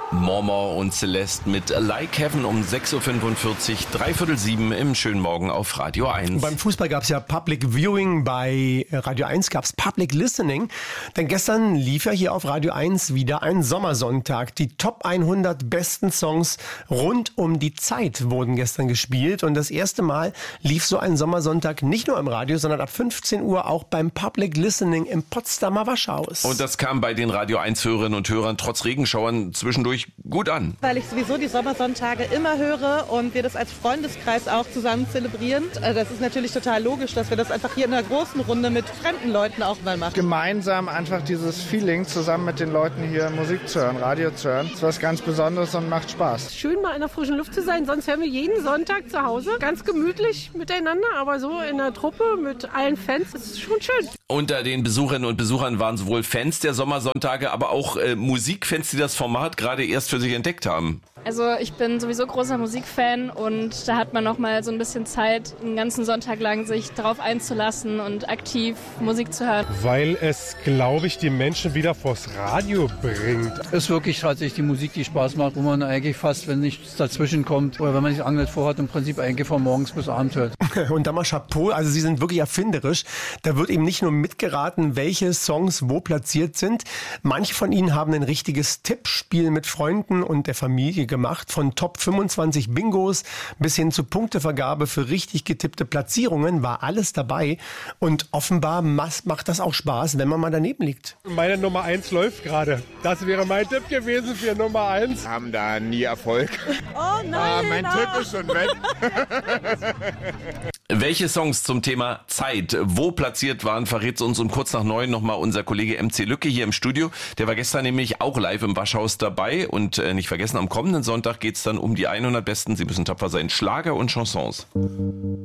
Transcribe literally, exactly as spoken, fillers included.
Mormor und Celeste mit Like Heaven um sechs Uhr fünfundvierzig, dreiviertel sieben im schönen Morgen auf Radio eins. Beim Fußball gab es ja Public Viewing, bei Radio eins gab es Public Listening. Denn gestern lief ja hier auf Radio eins wieder ein Sommersonntag. Die Top hundert besten Songs rund um die Zeit wurden gestern gespielt. Und das erste Mal lief so ein Sommersonntag nicht nur im Radio, sondern ab fünfzehn Uhr auch beim Public Listening im Potsdamer Waschhaus. Und das kam bei den Radio eins Hörerinnen und Hörern trotz Regenschauern zwischendurch gut an. Weil ich sowieso die Sommersonntage immer höre und wir das als Freundeskreis auch zusammen zelebrieren. Also das ist natürlich total logisch, dass wir das einfach hier in einer großen Runde mit fremden Leuten auch mal machen. Gemeinsam einfach dieses Feeling, zusammen mit den Leuten hier Musik zu hören, Radio zu hören, ist was ganz Besonderes und macht Spaß. Schön mal in der frischen Luft zu sein, sonst hören wir jeden Sonntag zu Hause. Ganz gemütlich miteinander, aber so in der Truppe mit allen Fans, das ist schon schön. Unter den Besucherinnen und Besuchern waren sowohl Fans der Sommersonntage, aber auch äh, Musikfans, die das Format gerade erst für sich entdeckt haben. Also ich bin sowieso großer Musikfan und da hat man noch mal so ein bisschen Zeit, einen ganzen Sonntag lang sich darauf einzulassen und aktiv Musik zu hören. Weil es, glaube ich, die Menschen wieder vors Radio bringt. Es ist wirklich tatsächlich die Musik, die Spaß macht, wo man eigentlich fast, wenn nichts dazwischen kommt oder wenn man nicht Angst vorhat, im Prinzip eigentlich von morgens bis abends hört. Und da mal Chapeau, also Sie sind wirklich erfinderisch. Da wird eben nicht nur mitgeraten, welche Songs wo platziert sind. Manche von Ihnen haben ein richtiges Tippspiel mit Freunden und der Familie gemacht. Von Top fünfundzwanzig Bingos bis hin zu Punktevergabe für richtig getippte Platzierungen war alles dabei. Und offenbar macht das auch Spaß, wenn man mal daneben liegt. Meine Nummer eins läuft gerade. Das wäre mein Tipp gewesen für Nummer eins. Wir haben da nie Erfolg. Oh nein! Ah, mein oh. Tipp ist schon weg. Welche Songs zum Thema Zeit wo platziert waren, verrät uns um kurz nach neun nochmal unser Kollege M C Lücke hier im Studio. Der war gestern nämlich auch live im Waschhaus dabei. Und äh, nicht vergessen, am kommenden Sonntag geht's dann um die hundert besten, Sie müssen tapfer sein, Schlager und Chansons.